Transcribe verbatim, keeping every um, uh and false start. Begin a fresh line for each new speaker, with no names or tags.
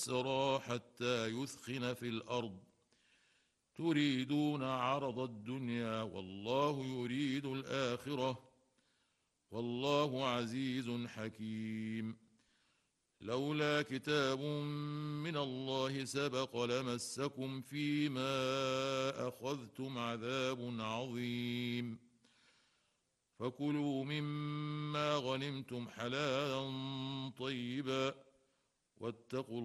يسرى حتى يثخن في الأرض تريدون عرض الدنيا والله يريد الآخرة والله عزيز حكيم. لولا كتاب من الله سبق لمسكم فيما أخذتم عذاب عظيم. فكلوا مما غنمتم حلالا طيبا واتقوا